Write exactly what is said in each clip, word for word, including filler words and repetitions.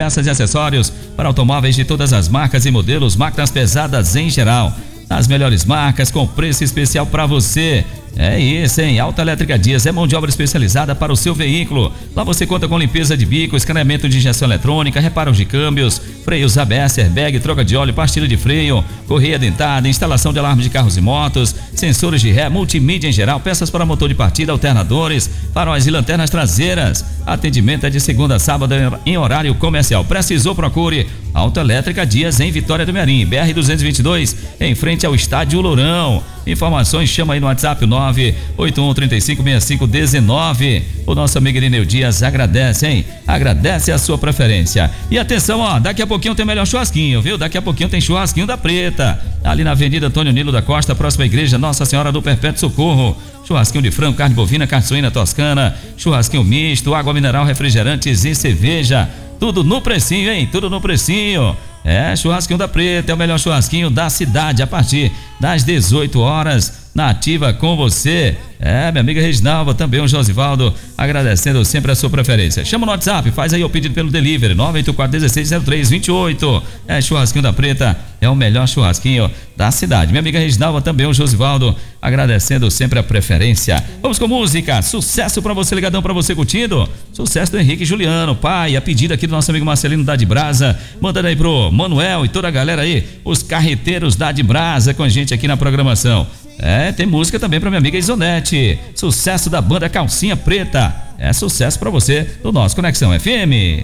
peças e acessórios para automóveis de todas as marcas e modelos, máquinas pesadas em geral. As melhores marcas com preço especial para você. É isso, hein? Autoelétrica Dias é mão de obra especializada para o seu veículo. Lá você conta com limpeza de bico, escaneamento de injeção eletrônica, reparos de câmbios, freios A B S, airbag, troca de óleo, pastilha de freio, correia dentada, instalação de alarme de carros e motos, sensores de ré, multimídia em geral, peças para motor de partida, alternadores, faróis e lanternas traseiras. Atendimento é de segunda a sábado em horário comercial. Precisou, procure Autoelétrica Dias em Vitória do Mearim, B R duzentos e vinte e dois, em frente ao Estádio Lourão. Informações, chama aí no WhatsApp nove oito um, três cinco, seis cinco um nove. O nosso amigo Irineu Dias agradece, hein? Agradece a sua preferência. E atenção, ó, daqui a pouquinho tem o melhor churrasquinho, viu? Daqui a pouquinho tem churrasquinho da Preta, ali na Avenida Antônio Nilo da Costa, próxima à Igreja Nossa Senhora do Perpétuo Socorro. Churrasquinho de frango, carne bovina, carne suína toscana, churrasquinho misto, água mineral, refrigerantes e cerveja. Tudo no precinho, hein? Tudo no precinho. É, churrasquinho da Preta é o melhor churrasquinho da cidade a partir das dezoito horas, na ativa com você. É, minha amiga Reginalva, também o Josivaldo, agradecendo sempre a sua preferência. Chama no WhatsApp, faz aí o pedido pelo delivery, nove oito quatro, um seis zero três, dois oito. É, churrasquinho da Preta é o melhor churrasquinho da cidade. Minha amiga Reginalva, também o Josivaldo, agradecendo sempre a preferência. Vamos com música, sucesso pra você, ligadão pra você curtindo. Sucesso do Henrique Juliano, pai, a pedido aqui do nosso amigo Marcelino da de Brasa, mandando aí pro Manuel e toda a galera aí, os carreteiros da de Brasa com a gente aqui na programação. É, tem música também pra minha amiga Isonete, sucesso da banda Calcinha Preta, é sucesso pra você do nosso Conexão F M.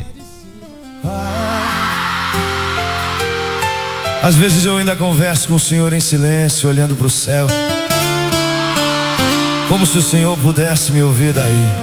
Às vezes eu ainda converso com o Senhor em silêncio, olhando pro céu, como se o Senhor pudesse me ouvir daí.